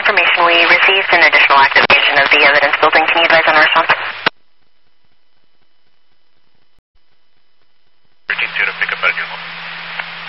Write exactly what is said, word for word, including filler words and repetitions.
information. We received an additional activation of the evidence building. Can you advise on a response?